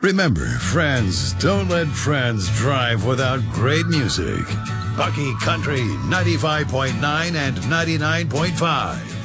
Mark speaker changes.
Speaker 1: Remember, friends, don't let friends drive without great music. Bucky Country 95.9 and 99.5.